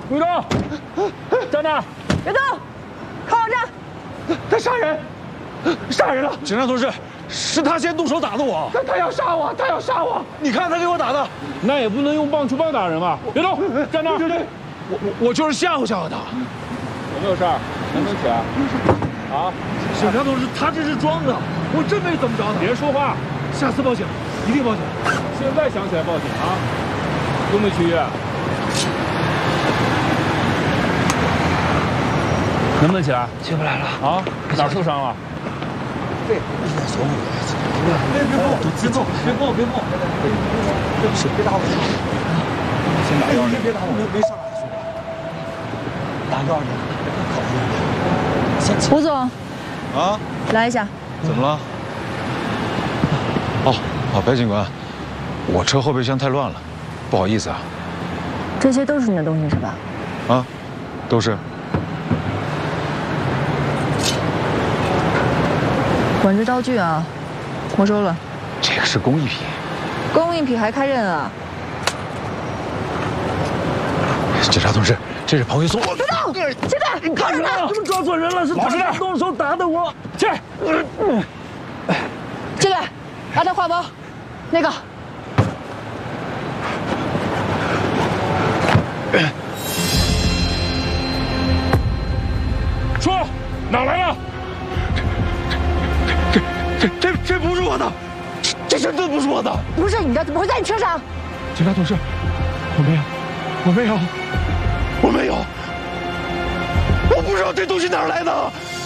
别动！站那！ 别动！靠我站！ 他杀人！杀人了！ 警察同志，是他先动手打的我。 他要杀我！他要杀我！ 你看他给我打的。 那也不能用棒球棒打人吧？别动！站那！ 对，我就是吓唬吓唬他。 有没有事儿？能不能起来？啊！ 警察同志，他这是装的，我真没怎么着他。 别说话！ 下次报警，一定报警。 现在想起来报警啊！有没有去医院？能不能起来？ 起不来了啊！哪儿受伤了？ 背，一点小骨头。别动！别打我！ 先打120。 别打我！没上来说。打120，考虑。先起。 吴总， 啊？ 来一下。 怎么了？哦，白警官，我车后备箱太乱了，不好意思啊。 这些都是你的东西是吧？ 啊，都是。 管制刀具啊，没收了。 这个是工艺品。 工艺品还开刃啊？ 警察同志，这是朋友送我的。 别动！现在你看着他， 你们抓错人了，是他动手打的我。去。 进来，把他挎包。那个。 说，哪来的？ 这不是我的，这真的不是我的。 不是你的，怎么会在你车上？ 警察同志，我没有，我不知道这东西哪儿来的。